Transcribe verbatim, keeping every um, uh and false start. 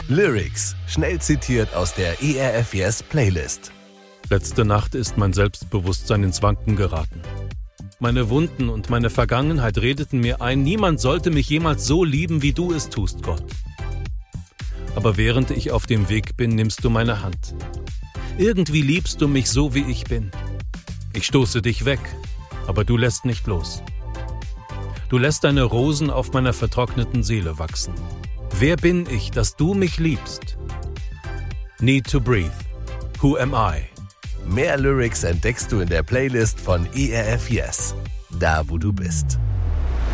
Lyrics, schnell zitiert aus der E R F Yes Playlist. Letzte Nacht ist mein Selbstbewusstsein ins Wanken geraten. Meine Wunden und meine Vergangenheit redeten mir ein, niemand sollte mich jemals so lieben, wie du es tust, Gott. Aber während ich auf dem Weg bin, nimmst du meine Hand. Irgendwie liebst du mich so, wie ich bin. Ich stoße dich weg, aber du lässt nicht los. Du lässt deine Rosen auf meiner vertrockneten Seele wachsen. Wer bin ich, dass du mich liebst? Need to breathe. Who am I? Mehr Lyrics entdeckst du in der Playlist von E R F Yes, da wo du bist.